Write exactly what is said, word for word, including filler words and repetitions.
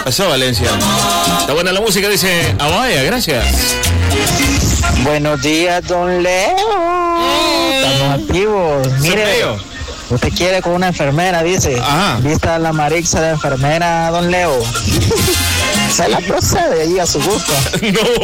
Pasó Valencia. Está buena la música, dice Abaya, gracias. Buenos días, don Leo. Estamos activos. Mire, usted quiere con una enfermera, dice. Ajá. Vista la Marixa de enfermera, don Leo. Se la procede allí a su gusto. No.